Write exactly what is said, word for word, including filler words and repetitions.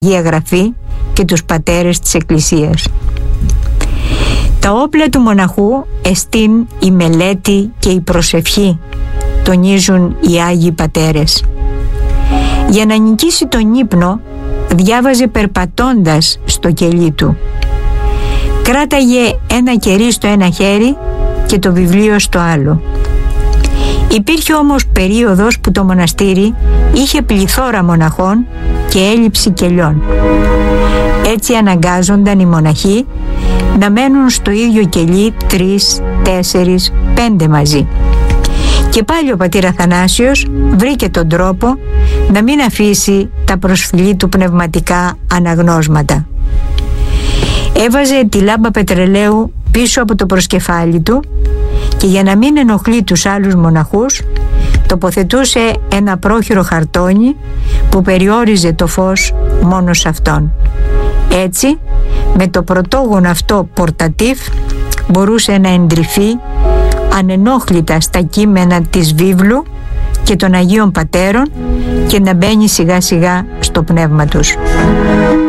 Αγία Γραφή και τους πατέρες της Εκκλησίας. Τα όπλα του μοναχού εστίν η μελέτη και η προσευχή, τονίζουν οι Άγιοι Πατέρες. Για να νικήσει τον ύπνο διάβαζε περπατώντας στο κελί του. Κράταγε ένα κερί στο ένα χέρι και το βιβλίο στο άλλο. Υπήρχε όμως περίοδος που το μοναστήρι είχε πληθώρα μοναχών και έλλειψη κελιών. Έτσι αναγκάζονταν οι μοναχοί να μένουν στο ίδιο κελί τρεις, τέσσερις, πέντε μαζί. Και πάλι ο πατήρ Αθανάσιος βρήκε τον τρόπο να μην αφήσει τα προσφυλή του πνευματικά αναγνώσματα. Έβαζε τη λάμπα πετρελαίου πίσω από το προσκεφάλι του και για να μην ενοχλεί τους άλλους μοναχούς τοποθετούσε ένα πρόχειρο χαρτόνι που περιόριζε το φως μόνο σε αυτόν. Έτσι, με το πρωτόγωνο αυτό πορτατίφ μπορούσε να εντρυφεί ανενόχλητα στα κείμενα της βίβλου και των Αγίων Πατέρων και να μπαίνει σιγά σιγά στο πνεύμα τους.